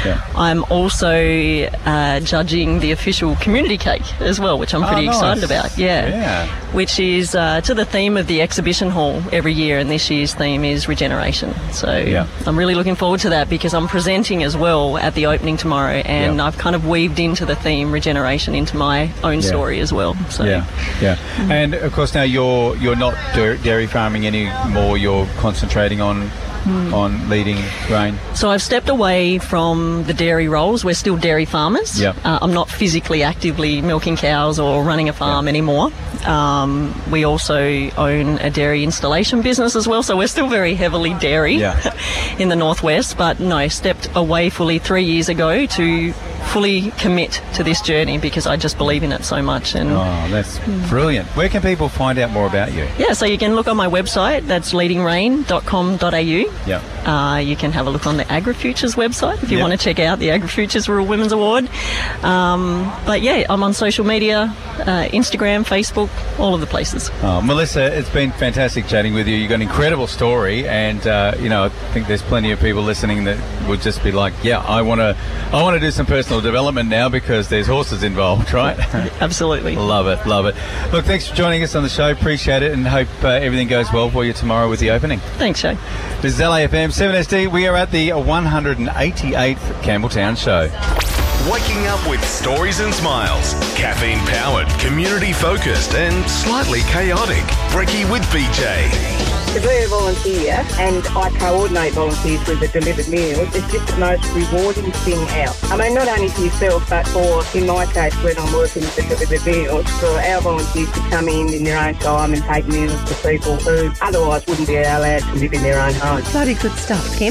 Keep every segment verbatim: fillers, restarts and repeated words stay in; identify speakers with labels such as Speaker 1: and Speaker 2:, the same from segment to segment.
Speaker 1: Yeah.
Speaker 2: I'm also uh, judging the official community cake as well, which I'm pretty
Speaker 1: oh, nice.
Speaker 2: excited about. Yeah,
Speaker 1: yeah.
Speaker 2: Which is uh, to the theme of the exhibition hall every year, and this year's theme is regeneration. So
Speaker 1: yeah.
Speaker 2: I'm really looking forward to that because I'm presenting as well at the opening tomorrow, and
Speaker 1: yeah.
Speaker 2: I've kind of weaved into the theme regeneration into my own
Speaker 1: yeah.
Speaker 2: story as well. So
Speaker 1: yeah, yeah. Mm. And of course now you're you're not dairy farming anymore. You're concentrating on. Mm. on leading grain.
Speaker 2: So I've stepped away from the dairy roles. We're still dairy farmers.
Speaker 1: Yep.
Speaker 2: Uh, I'm not physically actively milking cows or running a farm yep. anymore. Um, we also own a dairy installation business as well, so we're still very heavily dairy
Speaker 1: yeah.
Speaker 2: in the northwest. But no, stepped away fully three years ago to fully commit to this journey because I just believe in it so much. And
Speaker 1: oh, that's mm. brilliant. Where can people find out more about you?
Speaker 2: Yeah, so you can look on my website. That's leading rain dot com dot a u.
Speaker 1: Yeah.
Speaker 2: Uh, you can have a look on the AgriFutures website if you
Speaker 1: yep.
Speaker 2: want to check out the AgriFutures Rural Women's Award. Um, but yeah, I'm on social media, uh, Instagram, Facebook, all of the places.
Speaker 1: Oh, Melissa, it's been fantastic chatting with you. You've got an incredible story, and uh, you know, I think there's plenty of people listening that would just be like, yeah, I want to I want to do some personal development now because there's horses involved, right?
Speaker 2: Absolutely.
Speaker 1: Love it, love it. Look, thanks for joining us on the show. Appreciate it, and hope uh, everything goes well for you tomorrow with the opening.
Speaker 2: Thanks, Shay.
Speaker 1: This is L A F M seven S D. We are at the one hundred eighty-eighth Campbelltown show.
Speaker 3: Waking up with stories and smiles. Caffeine-powered, community-focused and slightly chaotic. Brekkie with B J.
Speaker 4: To be a volunteer, and I coordinate volunteers with the delivered meals, it's just the most rewarding thing out. I mean, not only for yourself, but for, in my case, when I'm working with the delivered meals, for our volunteers to come in in their own time and take meals to people who otherwise wouldn't be allowed to live in their own home.
Speaker 5: Bloody good stuff, Kim.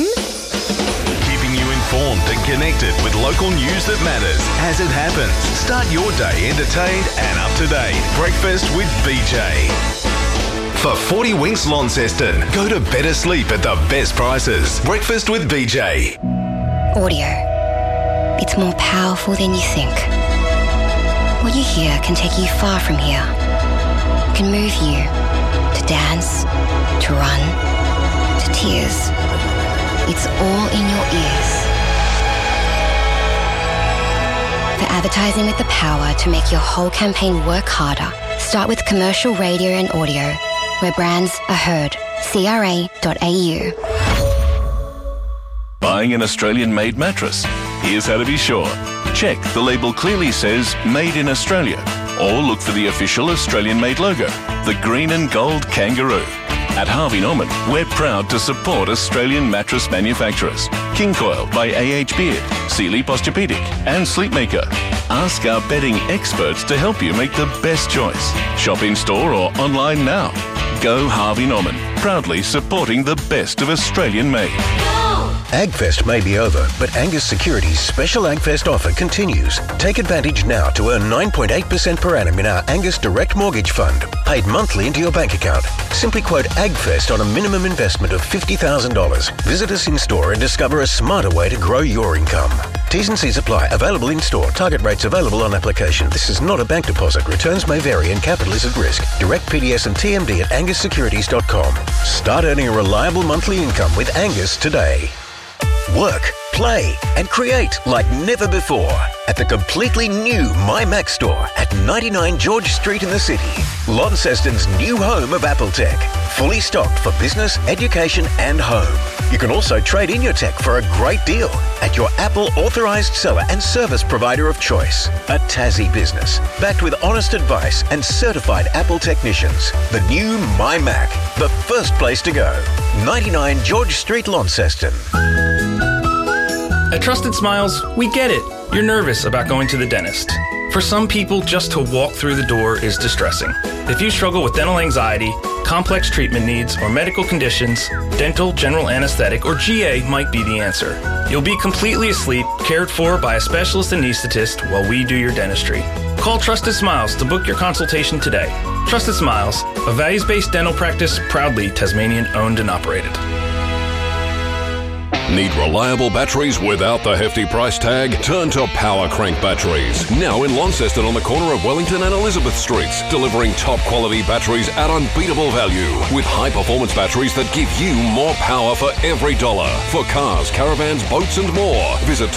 Speaker 3: Keeping you informed and connected with local news that matters as it happens. Start your day entertained and up to date. Breakfast with B J. For forty Winks Launceston, go to better sleep at the best prices. Breakfast with B J.
Speaker 6: Audio. It's more powerful than you think. What you hear can take you far from here. It can move you to dance, to run, to tears. It's all in your ears. For advertising with the power to make your whole campaign work harder, start with commercial radio and audio, where brands are heard. C R A dot A U.
Speaker 7: Buying an Australian-made mattress? Here's how to be sure. Check the label clearly says Made in Australia, or look for the official Australian-made logo, the green and gold kangaroo. At Harvey Norman, we're proud to support Australian mattress manufacturers. King Coil by A H Beard, Sealy Posturepedic and Sleepmaker. Ask our bedding experts to help you make the best choice. Shop in-store or online now. Go Harvey Norman, proudly supporting the best of Australian-made.
Speaker 8: AgFest may be over, but Angus Securities' special AgFest offer continues. Take advantage now to earn nine point eight percent per annum in our Angus Direct Mortgage Fund, paid monthly into your bank account. Simply quote AgFest on a minimum investment of fifty thousand dollars. Visit us in-store and discover a smarter way to grow your income. T's and C's apply. Available in-store. Target rates available on application. This is not a bank deposit. Returns may vary and capital is at risk. Direct P D S and T M D at angus securities dot com. Start earning a reliable monthly income with Angus today. Work, play, and create like never before at the completely new MyMac store at ninety-nine George Street in the city. Launceston's new home of Apple Tech. Fully stocked for business, education, and home. You can also trade in your tech for a great deal at your Apple authorized seller and service provider of choice. A Tassie business, backed with honest advice and certified Apple technicians. The new MyMac, the first place to go. ninety-nine George Street, Launceston.
Speaker 9: At Trusted Smiles, we get it. You're nervous about going to the dentist. For some people, just to walk through the door is distressing. If you struggle with dental anxiety, complex treatment needs, or medical conditions, dental, general anesthetic, or G A might be the answer. You'll be completely asleep, cared for by a specialist anesthetist while we do your dentistry. Call Trusted Smiles to book your consultation today. Trusted Smiles, a values-based dental practice proudly Tasmanian-owned and operated.
Speaker 10: Need reliable batteries without the hefty price tag? Turn to Power Crank Batteries. Now in Launceston on the corner of Wellington and Elizabeth Streets, delivering top quality batteries at unbeatable value with high performance batteries that give you more power for every dollar. For cars, caravans, boats and more, visit